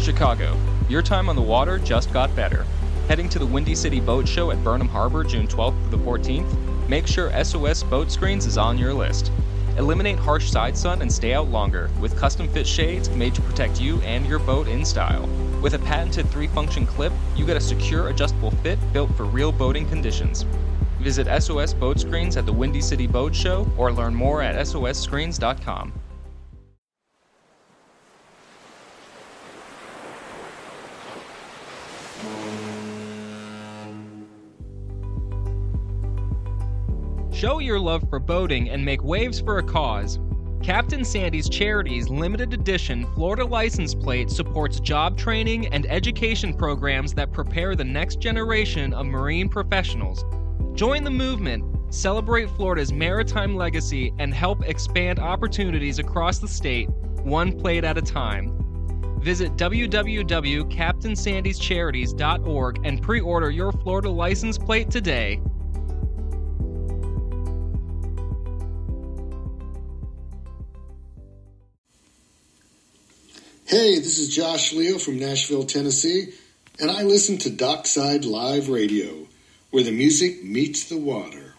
Chicago, your time on the water just got better. Heading to the Windy City Boat Show at Burnham Harbor June 12th to the 14th? Make sure SOS Boat Screens is on your list. Eliminate harsh side sun and stay out longer with custom-fit shades made to protect you and your boat in style. With a patented 3-function clip, you get a secure adjustable fit built for real boating conditions. Visit SOS Boat Screens at the Windy City Boat Show or learn more at sosscreens.com. Show your love for boating and make waves for a cause. Captain Sandy's Charities limited edition Florida license plate supports job training and education programs that prepare the next generation of marine professionals. Join the movement, celebrate Florida's maritime legacy, and help expand opportunities across the state, one plate at a time. Visit www.captainsandyscharities.org and pre-order your Florida license plate today. Hey, this is Josh Leo from Nashville, Tennessee, and I listen to Dockside Live Radio, where the music meets the water.